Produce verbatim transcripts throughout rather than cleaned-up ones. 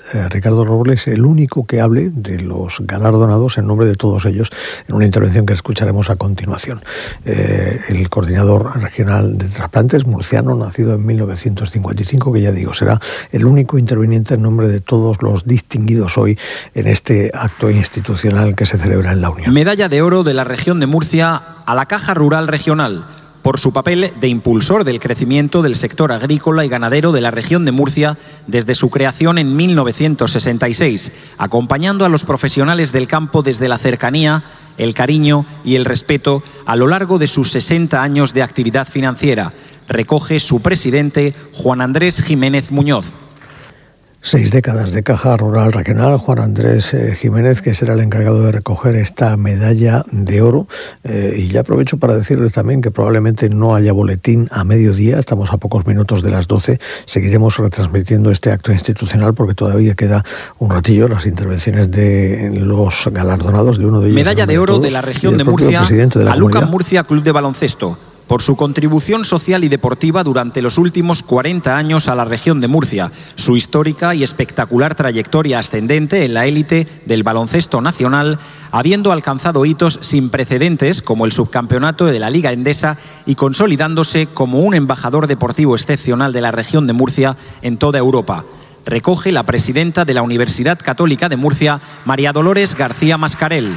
eh, Ricardo Robles, el único que hable de los galardonados en nombre de todos ellos en una intervención que escucharemos a continuación. Eh, el coordinador regional de trasplantes murciano, nacido en mil novecientos cincuenta y cinco, que ya digo, será el único interviniente en nombre de todos los distinguidos hoy en este acto institucional que se celebra en la Unión. Medalla de oro de la región de Murcia a la Caja Rural Regional, por su papel de impulsor del crecimiento del sector agrícola y ganadero de la región de Murcia desde su creación en mil novecientos sesenta y seis, acompañando a los profesionales del campo desde la cercanía, el cariño y el respeto a lo largo de sus sesenta años de actividad financiera, recoge su presidente Juan Andrés Jiménez Muñoz. Seis décadas de Caja Rural Regional, Juan Andrés eh, Jiménez, que será el encargado de recoger esta medalla de oro. Eh, y ya aprovecho para decirles también que probablemente no haya boletín a mediodía, estamos a pocos minutos de las doce. Seguiremos retransmitiendo este acto institucional porque todavía queda un ratillo las intervenciones de los galardonados, de uno de ellos. Medalla de oro de la región de Murcia a Lucan Murcia Club de Baloncesto, por su contribución social y deportiva durante los últimos cuarenta años a la región de Murcia, su histórica y espectacular trayectoria ascendente en la élite del baloncesto nacional, habiendo alcanzado hitos sin precedentes como el subcampeonato de la Liga Endesa y consolidándose como un embajador deportivo excepcional de la región de Murcia en toda Europa. Recoge la presidenta de la Universidad Católica de Murcia, María Dolores García Mascarell.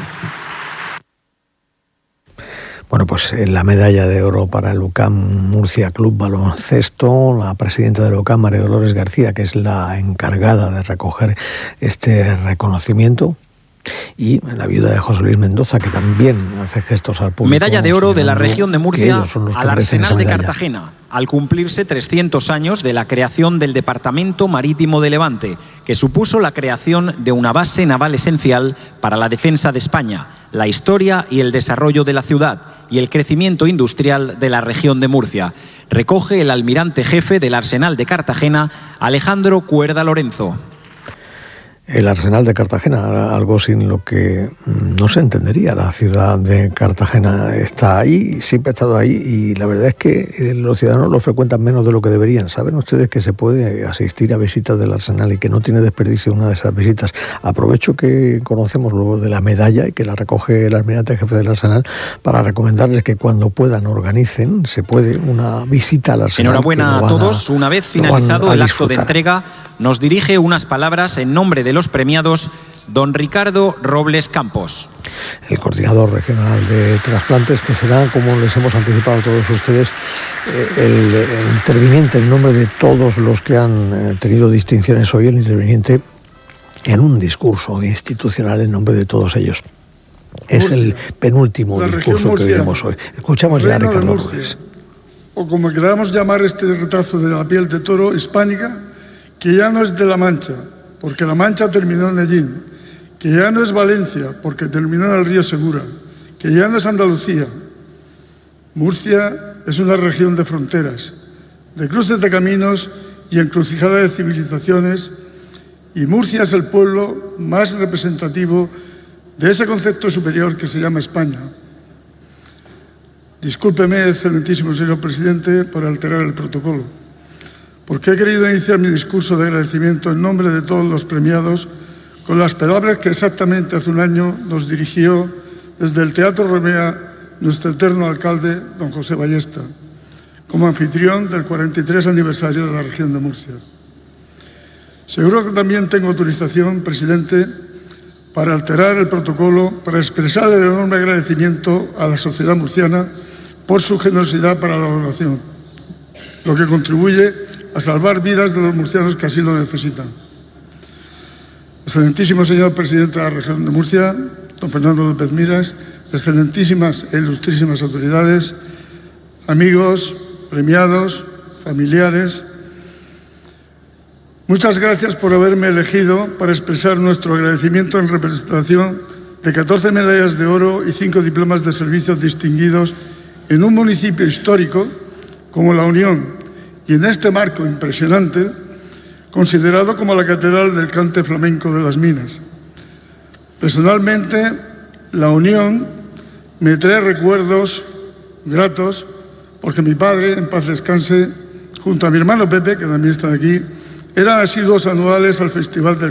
Bueno, pues la medalla de oro para el UCAM Murcia Club Baloncesto, la presidenta del UCAM, María Dolores García, que es la encargada de recoger este reconocimiento, y la viuda de José Luis Mendoza, que también hace gestos al público. Medalla de oro de la región de Murcia al Arsenal de Cartagena, al cumplirse trescientos años de la creación del Departamento Marítimo de Levante, que supuso la creación de una base naval esencial para la defensa de España, la historia y el desarrollo de la ciudad y el crecimiento industrial de la región de Murcia. Recoge el almirante jefe del Arsenal de Cartagena, Alejandro Cuerda Lorenzo. El Arsenal de Cartagena, algo sin lo que no se entendería. La ciudad de Cartagena está ahí, siempre ha estado ahí, y la verdad es que los ciudadanos lo frecuentan menos de lo que deberían. ¿Saben ustedes que se puede asistir a visitas del Arsenal y que no tiene desperdicio una de esas visitas? Aprovecho que conocemos luego de la medalla y que la recoge el almirante jefe del Arsenal para recomendarles que cuando puedan organicen, se puede, una visita al Arsenal. Enhorabuena a todos. Una vez finalizado el acto de entrega, nos dirige unas palabras en nombre de los premiados don Ricardo Robles Campos. El coordinador regional de trasplantes, que será, como les hemos anticipado a todos ustedes, el, el interviniente en nombre de todos los que han tenido distinciones hoy, el interviniente en un discurso institucional en nombre de todos ellos. Es Murcia, el penúltimo discurso que veremos hoy. Escuchamos ya a Ricardo Robles. O como queramos llamar este retazo de la piel de toro hispánica, que ya no es de La Mancha, porque La Mancha terminó en Ellín, que ya no es Valencia, porque terminó en el río Segura, que ya no es Andalucía. Murcia es una región de fronteras, de cruces de caminos y encrucijada de civilizaciones, y Murcia es el pueblo más representativo de ese concepto superior que se llama España. Discúlpeme, excelentísimo señor presidente, por alterar el protocolo, porque he querido iniciar mi discurso de agradecimiento en nombre de todos los premiados con las palabras que exactamente hace un año nos dirigió desde el Teatro Romea nuestro eterno alcalde, don José Ballesta, como anfitrión del cuarenta y tres aniversario de la región de Murcia. Seguro que también tengo autorización, presidente, para alterar el protocolo, para expresar el enorme agradecimiento a la sociedad murciana por su generosidad para la donación, lo que contribuye a salvar vidas de los murcianos que así lo necesitan. Excelentísimo señor presidente de la región de Murcia, don Fernando López Miras, excelentísimas e ilustrísimas autoridades, amigos, premiados, familiares, muchas gracias por haberme elegido para expresar nuestro agradecimiento en representación de catorce medallas de oro y cinco diplomas de servicios distinguidos en un municipio histórico como La Unión, y en este marco impresionante, considerado como la catedral del cante flamenco de las minas. Personalmente, La Unión me trae recuerdos gratos, porque mi padre, en paz descanse, junto a mi hermano Pepe, que también está aquí, eran asiduos anuales al Festival del